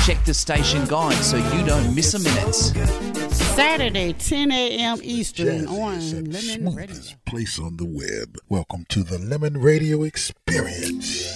check the station guide so you don't miss a minute. Saturday, 10 a.m. Eastern on Lemon Radio. Place on the web. Welcome to the Lemon Radio Experience.